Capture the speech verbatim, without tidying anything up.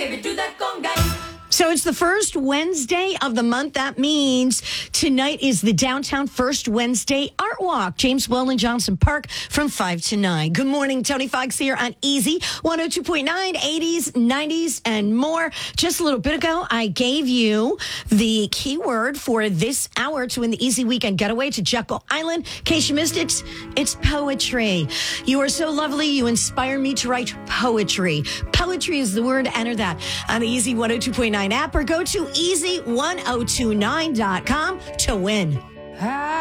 So it's the first Wednesday of the month. That means tonight is the Downtown First Wednesday Art Walk. James Weldon Johnson Park from five to nine. Good morning. Tony Fox here on Easy one oh two point nine, eighties, nineties, and more. Just a little bit ago, I gave you the keyword for this hour to win the Easy Weekend Getaway to Jekyll Island. In case you missed it, it's poetry. You are so lovely. You inspire me to write poetry. Poetry is the word. Enter that on the Easy one oh two point nine app or go to easy ten twenty-nine dot com to win.